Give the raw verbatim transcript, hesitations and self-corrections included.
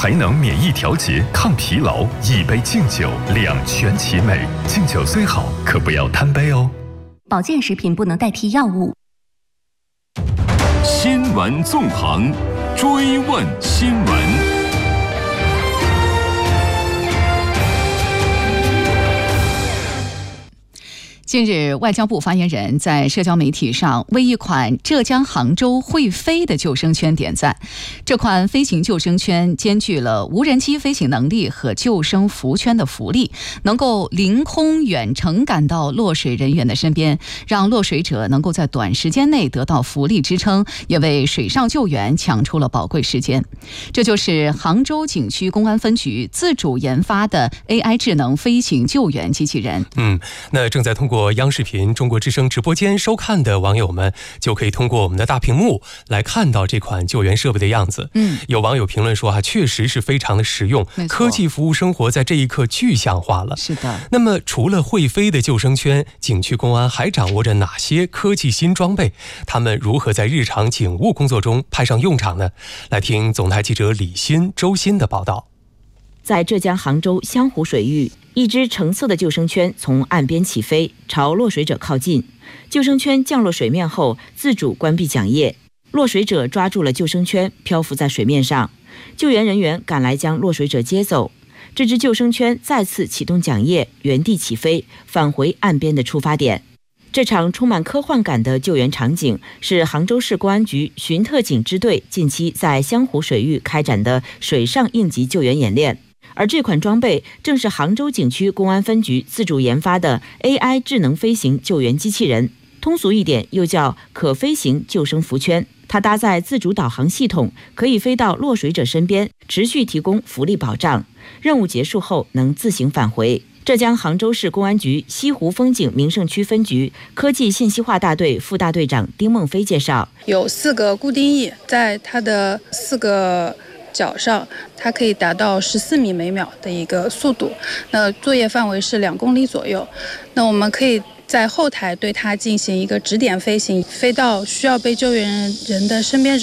还能免疫调节、抗疲劳。一杯敬酒，两全其美。敬酒虽好，可不要贪杯哦。 保健食品不能代替药物。 新闻纵横，追问新闻。 近日，外交部发言人在社交媒体上为一款浙江杭州会飞的救生圈点赞。这款飞行救生圈兼具了无人机飞行能力和救生浮圈的浮力，能够凌空远程赶到落水人员的身边，让落水者能够在短时间内得到浮力支撑，也为水上救援抢出了宝贵时间。这就是杭州景区公安分局自主研发的 A I 智能飞行救援机器人。 嗯，那正在通过央视频中国之声直播间收看的网友们，就可以通过我们的大屏幕来看到这款救援设备的样子。 嗯， 有网友评论说啊，确实是非常的实用，科技服务生活在这一刻具象化了。 是的。 那么除了会飞的救生圈，景区公安还掌握着哪些科技新装备？他们如何在日常警务工作中派上用场呢？来听总台记者李欣、周鑫的报道。 在浙江杭州湘湖水域，一只橙色的救生圈从岸边起飞，朝落水者靠近。救生圈降落水面后，自主关闭桨叶，落水者抓住了救生圈，漂浮在水面上。救援人员赶来将落水者接走。这只救生圈再次启动桨叶，原地起飞，返回岸边的出发点。这场充满科幻感的救援场景是杭州市公安局巡特警支队近期在湘湖水域开展的水上应急救援演练。而这款装备正是杭州景区公安分局自主研发的 A I 智能飞行救援机器人，通俗一点又叫可飞行救生浮圈。它搭载自主导航系统，可以飞到落水者身边，持续提供浮力保障，任务结束后能自行返回。浙江杭州市公安局西湖风景名胜区分局科技信息化大队副大队长丁梦飞介绍， 有四个固定翼，在它的四个脚上，它可以达到十四米每秒的一个速度，那作业范围是两公里左右。那我们可以在后台对它进行一个指点飞行，飞到需要被救援人的身边